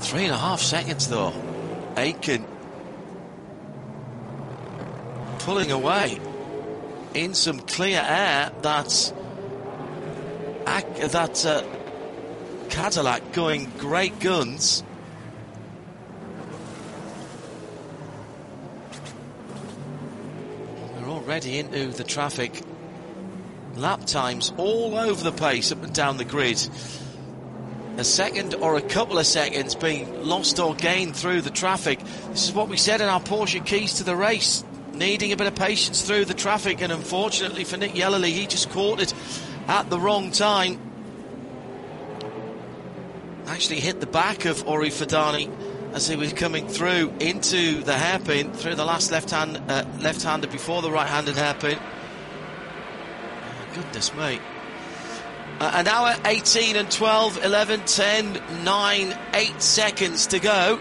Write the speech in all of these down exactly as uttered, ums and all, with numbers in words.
Three and a half seconds though. Aitken pulling away in some clear air. That's that uh, Cadillac going great guns. We're already into the traffic. Lap times all over the place up and down the grid. A second or a couple of seconds being lost or gained through the traffic. This is what we said in our Porsche Keys to the Race, needing a bit of patience through the traffic, and unfortunately for Nick Yellerly, he just caught it at the wrong time. Actually hit the back of Ori Fadani as he was coming through into the hairpin, through the last left-hand, uh, left-hander before the right-handed hairpin. Oh, goodness me. Uh, an hour, eighteen and twelve, eleven, ten, nine, eight seconds to go.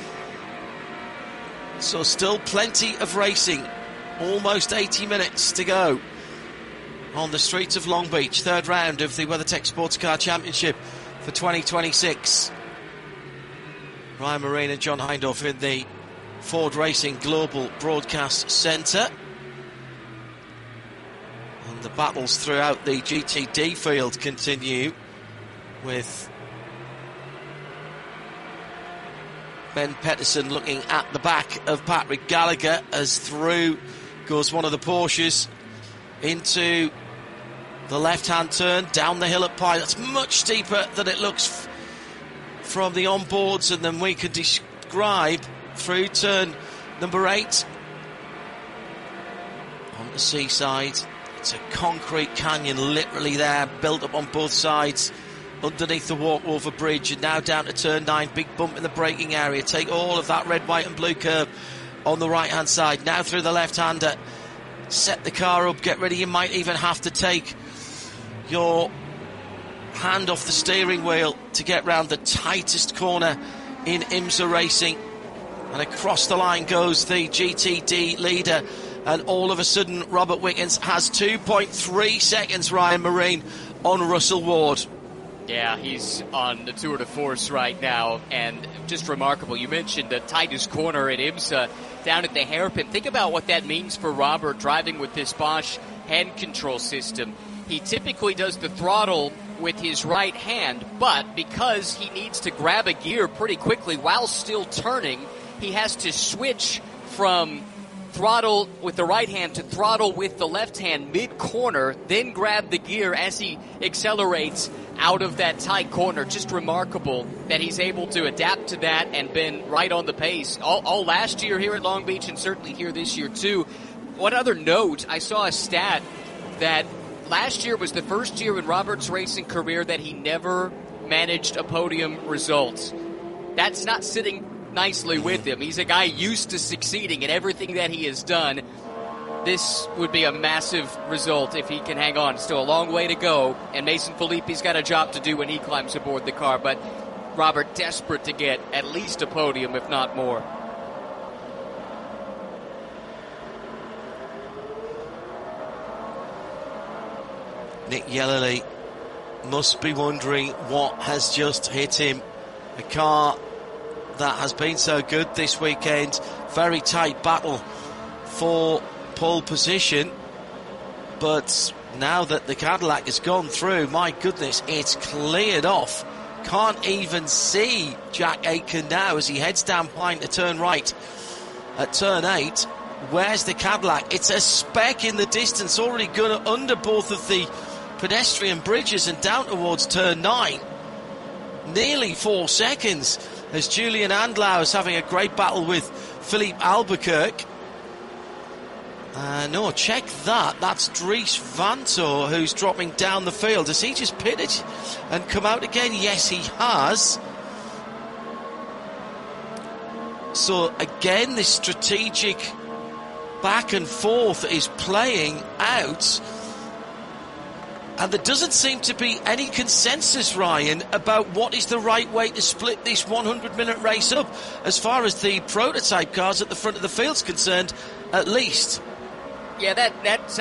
So still plenty of racing. Almost eighty minutes to go on the streets of Long Beach. Third round of the WeatherTech Sports Car Championship for twenty twenty-six. Ryan Marine and John Hindhaugh in the Ford Racing Global Broadcast Centre. And the battles throughout the G T D field continue, with Ben Petterson looking at the back of Patrick Gallagher as through goes one of the Porsches into the left-hand turn down the hill at Pye. That's much steeper than it looks f- from the onboards and than we could describe through turn number eight. On the seaside, it's a concrete canyon literally there, built up on both sides underneath the walkover bridge, and now down to turn nine, big bump in the braking area. Take all of that red, white and blue curve on the right hand side, now through the left-hander. Set the car up, get ready. You might even have to take your hand off the steering wheel to get round the tightest corner in IMSA racing, and across the line goes the G T D leader, and all of a sudden Robert Wickens has two point three seconds, Ryan Marine, on Russell Ward. Yeah, he's on the tour de force right now, and just remarkable. You mentioned the tightest corner at IMSA down at the hairpin. Think about what that means for Robert driving with this Bosch hand control system. He typically does the throttle with his right hand, but because he needs to grab a gear pretty quickly while still turning, he has to switch from throttle with the right hand to throttle with the left hand mid-corner, then grab the gear as he accelerates out of that tight corner. Just remarkable that he's able to adapt to that and been right on the pace all, all last year here at Long Beach, and certainly here this year too. One other note, I saw a stat that last year was the first year in Robert's racing career that he never managed a podium result. That's not sitting nicely with him. He's a guy used to succeeding in everything that he has done. This would be a massive result if he can hang on. Still a long way to go, and Mason Filippi's got a job to do when he climbs aboard the car, but Robert desperate to get at least a podium, if not more. Nick Yellerly must be wondering what has just hit him. A car that has been so good this weekend. Very tight battle for pole position, but now that the Cadillac has gone through, my goodness, it's cleared off. Can't even see Jack Aitken now as he heads down Pine to turn right at turn eight. Where's the Cadillac? It's a speck in the distance, already gone under both of the pedestrian bridges and down towards turn nine. Nearly four seconds as Julian Andlau is having a great battle with Philippe Albuquerque. Uh, no, check that. That's Dries Vanthoor who's dropping down the field. Has he just pitted and come out again? Yes, he has. So again, this strategic back and forth is playing out. And there doesn't seem to be any consensus, Ryan, about what is the right way to split this hundred minute race up, as far as the prototype cars at the front of the field's concerned, at least. Yeah, that, that